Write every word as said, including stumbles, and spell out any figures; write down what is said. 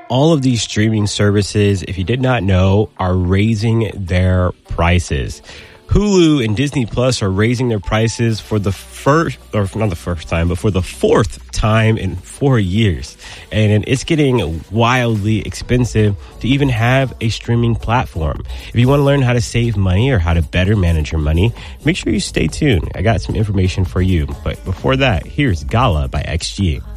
all of these streaming services, if you did not know, are raising their prices. Hulu and Disney Plus are raising their prices for the first, or not the first time, but for the fourth time in four years. And it's getting wildly expensive to even have a streaming platform. If you want to learn how to save money or how to better manage your money, make sure you stay tuned. I got some information for you. But before that, here's Gala by X G.